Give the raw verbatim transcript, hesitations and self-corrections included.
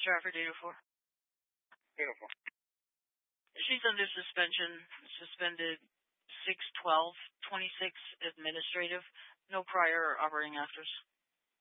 Stratford, eight oh four. eight oh four. She's under suspension, suspended six twelve twenty-six administrative. No prior operating afters.